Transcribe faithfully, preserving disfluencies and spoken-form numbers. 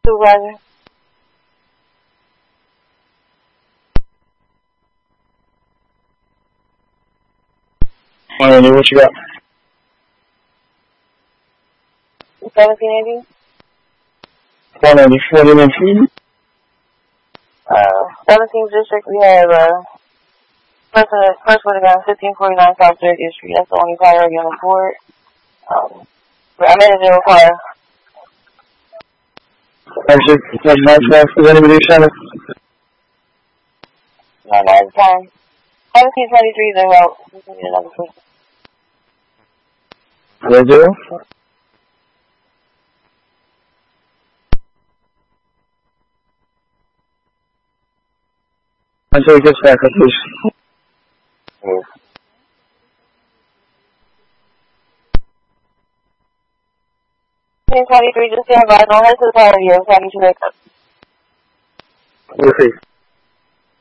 Supervisor. one eighty, what you got? seventeen eighty. one eighty, forty minutes. Uh, seventeenth District, we have, uh, person, first with a gun, fifteen forty-nine South Circuit Street. That's the only priority on the report. Um, I made a zero fire. Actually, that's my fault. Is anybody shot? No, no, it's time. seventeen twenty-three, they're out. We need another person. Zero zero? Until he gets back up, please. Yes. seventeen twenty-three, just stand by. Don't let the priority of having to wake up. We'll see.